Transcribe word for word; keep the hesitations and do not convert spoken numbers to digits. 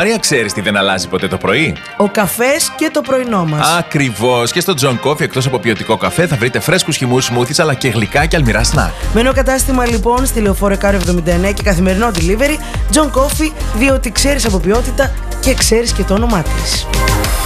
Μαρία, ξέρεις τι δεν αλλάζει ποτέ το πρωί? Ο καφές και το πρωινό μας. Ακριβώς. Και στο John Coffee, εκτός από ποιοτικό καφέ, θα βρείτε φρέσκους χυμούς, σμούθις, αλλά και γλυκά και αλμυρά σνακ. Μένω κατάστημα λοιπόν στη Λεωφόρο Εκάρο εβδομήντα εννέα και καθημερινό delivery John Coffee, διότι ξέρεις από ποιότητα και ξέρεις και το όνομά της.